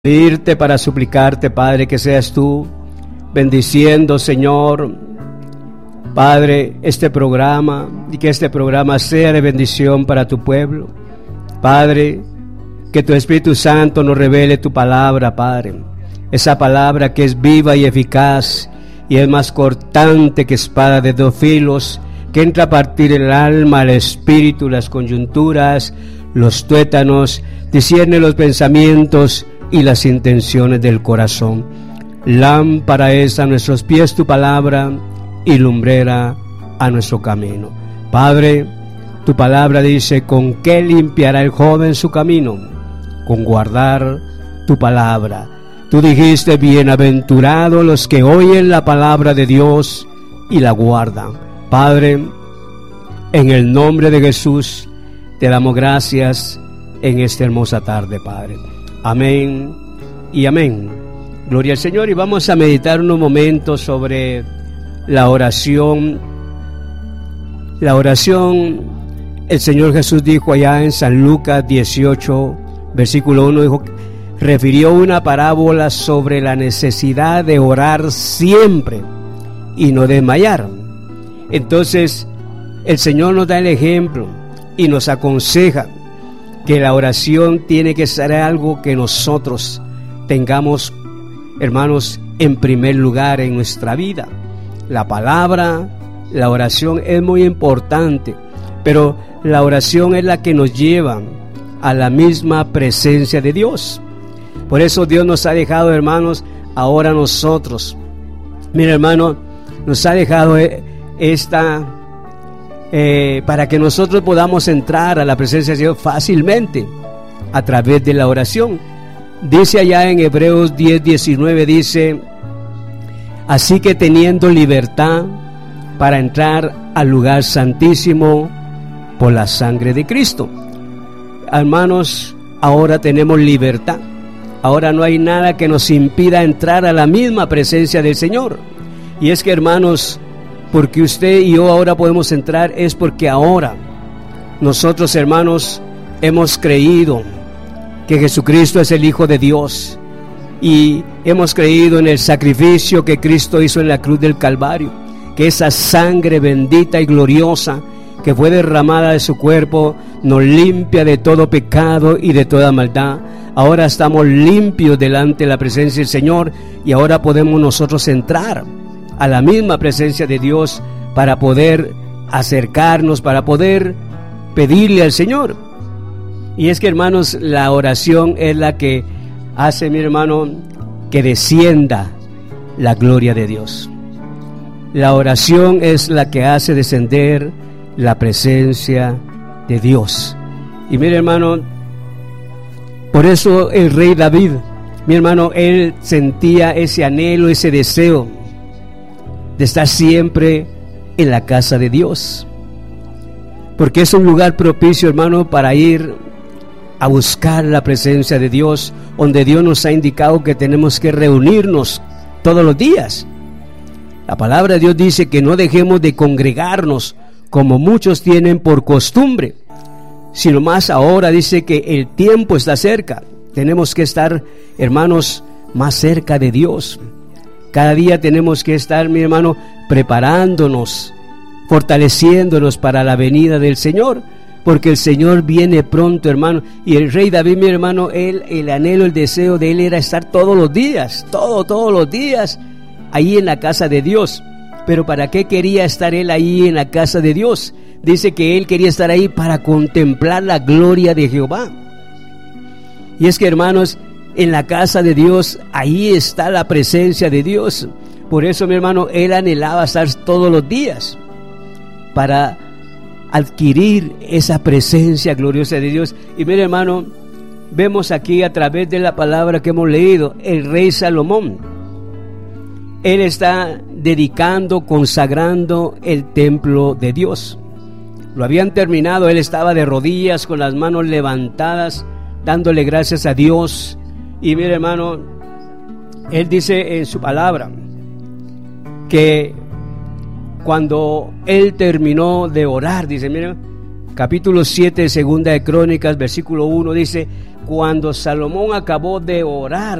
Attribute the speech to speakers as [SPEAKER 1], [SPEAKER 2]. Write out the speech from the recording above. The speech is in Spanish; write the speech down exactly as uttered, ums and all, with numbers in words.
[SPEAKER 1] Pedirte para suplicarte, Padre, que seas tú bendiciendo, Señor, Padre, este programa, y que este programa sea de bendición para tu pueblo. Padre, que tu Espíritu Santo nos revele tu palabra, Padre, esa palabra que es viva y eficaz y es más cortante que espada de dos filos, que entra a partir el alma, el espíritu, las coyunturas, los tuétanos, discierne los pensamientos y las intenciones del corazón. Lámpara es a nuestros pies tu palabra y lumbrera a nuestro camino. Padre, tu palabra dice: ¿con qué limpiará el joven su camino? Con guardar tu palabra. Tú dijiste: bienaventurados los que oyen la palabra de Dios y la guardan. Padre, en el nombre de Jesús te damos gracias en esta hermosa tarde, Padre. Amén y amén. Gloria al Señor. Y vamos a meditar unos momentos sobre la oración. La oración, el Señor Jesús dijo allá en San Lucas dieciocho, versículo uno, dijo, refirió una parábola sobre la necesidad de orar siempre y no desmayar. Entonces, el Señor nos da el ejemplo y nos aconseja que la oración tiene que ser algo que nosotros tengamos, hermanos, en primer lugar en nuestra vida. La palabra, la oración es muy importante, pero la oración es la que nos lleva a la misma presencia de Dios. Por eso Dios nos ha dejado, hermanos, ahora nosotros, mira, hermano, nos ha dejado esta Eh, para que nosotros podamos entrar a la presencia de Dios fácilmente a través de la oración. Dice allá en Hebreos diez diecinueve, dice: así que teniendo libertad para entrar al lugar santísimo por la sangre de Cristo. Hermanos, ahora tenemos libertad. Ahora no hay nada que nos impida entrar a la misma presencia del Señor. Y es que, hermanos, porque usted y yo ahora podemos entrar es porque ahora nosotros, hermanos, hemos creído que Jesucristo es el Hijo de Dios y hemos creído en el sacrificio que Cristo hizo en la cruz del Calvario, que esa sangre bendita y gloriosa que fue derramada de su cuerpo nos limpia de todo pecado y de toda maldad. Ahora estamos limpios delante de la presencia del Señor y ahora podemos nosotros entrar a la misma presencia de Dios para poder acercarnos, para poder pedirle al Señor. Y es que, hermanos, la oración es la que hace, mi hermano, que descienda la gloria de Dios. La oración es la que hace descender la presencia de Dios. Y mire, hermano, por eso el rey David, mi hermano, él sentía ese anhelo, ese deseo de estar siempre en la casa de Dios, porque es un lugar propicio, hermano, para ir a buscar la presencia de Dios, donde Dios nos ha indicado que tenemos que reunirnos todos los días. La palabra de Dios dice que no dejemos de congregarnos como muchos tienen por costumbre, sino más ahora dice que el tiempo está cerca. Tenemos que estar, hermanos, más cerca de Dios. Cada día tenemos que estar, mi hermano, preparándonos, fortaleciéndonos para la venida del Señor, porque el Señor viene pronto, hermano. Y el rey David, mi hermano, él, el anhelo, el deseo de él era estar todos los días, todo, todos los días, ahí en la casa de Dios. Pero ¿para qué quería estar él ahí en la casa de Dios? Dice que él quería estar ahí para contemplar la gloria de Jehová. Y es que, hermanos, en la casa de Dios, ahí está la presencia de Dios. Por eso, mi hermano, él anhelaba estar todos los días para adquirir esa presencia gloriosa de Dios. Y mire, hermano, vemos aquí a través de la palabra que hemos leído, el rey Salomón, él está dedicando, consagrando el templo de Dios. Lo habían terminado, él estaba de rodillas con las manos levantadas, dándole gracias a Dios. Y mire, hermano, él dice en su palabra que cuando él terminó de orar, dice, mire, capítulo siete, segunda de Crónicas, versículo uno, dice: Cuando Salomón acabó de orar,